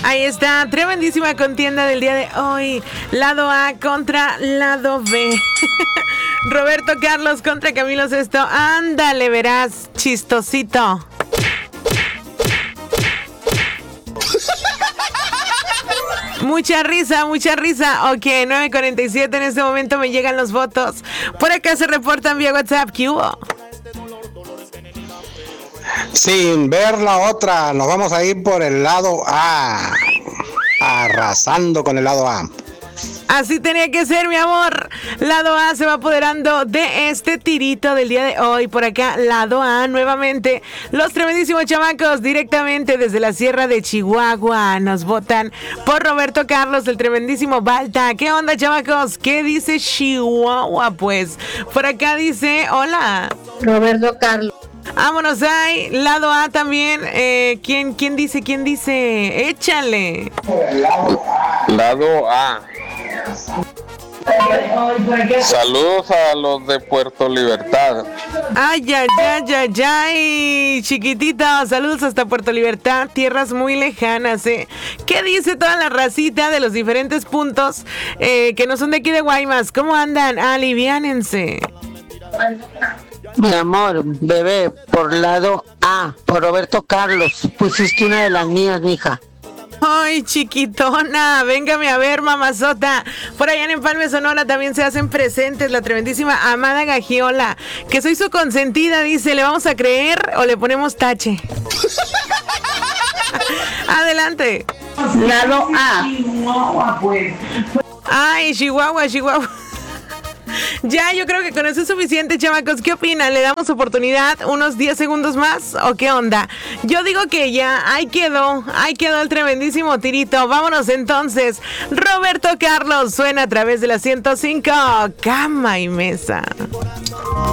Ahí está, tremendísima contienda del día de hoy. Lado A contra lado B. Roberto Carlos contra Camilo Sesto. Ándale, verás, chistosito. Mucha risa, mucha risa. Ok, 9:47 en este momento me llegan los votos. Por acá se reportan vía WhatsApp. ¿Qué hubo? Sin ver la otra, nos vamos a ir por el lado A. Arrasando con el lado A. Así tenía que ser, mi amor. Lado A se va apoderando de este tirito del día de hoy. Por acá, lado A, nuevamente. Los tremendísimos chamacos, directamente desde la Sierra de Chihuahua. Nos votan por Roberto Carlos, el tremendísimo Balta. ¿Qué onda, chamacos? ¿Qué dice Chihuahua, pues? Por acá dice, hola. Roberto Carlos. Vámonos ahí, lado A también. ¿Quién dice? ¿Quién dice? Échale. Lado A. Saludos a los de Puerto Libertad. Ay, ay, ay, ay, ay, chiquitita, saludos hasta Puerto Libertad, tierras muy lejanas, ¿eh? ¿Qué dice toda la racita de los diferentes puntos que no son de aquí de Guaymas? ¿Cómo andan? Aliviánense. Mi amor, bebé, por lado A, por Roberto Carlos. Pusiste una de las mías, mija. Ay, chiquitona, véngame a ver, mamazota. Por allá en Empalme, Sonora, también se hacen presentes la tremendísima Amada Gagiola, que soy su consentida, dice. ¿Le vamos a creer o le ponemos tache? Adelante. Lado A. Ay, Chihuahua, Chihuahua. Ya, yo creo que con eso es suficiente, chamacos. ¿Qué opinan? ¿Le damos oportunidad? ¿Unos 10 segundos más? ¿O qué onda? Yo digo que ya, ahí quedó el tremendísimo tirito. Vámonos entonces. Roberto Carlos suena a través de la 105, Cama y Mesa.